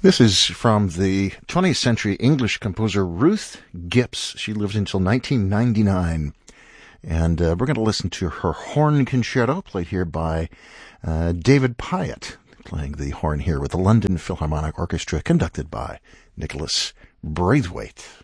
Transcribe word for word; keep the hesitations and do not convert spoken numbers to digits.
This is from the twentieth century English composer Ruth Gipps. She lived until nineteen ninety-nine. And uh, we're going to listen to her horn concerto, played here by uh, David Pyatt, playing the horn here with the London Philharmonic Orchestra, conducted by Nicholas Braithwaite.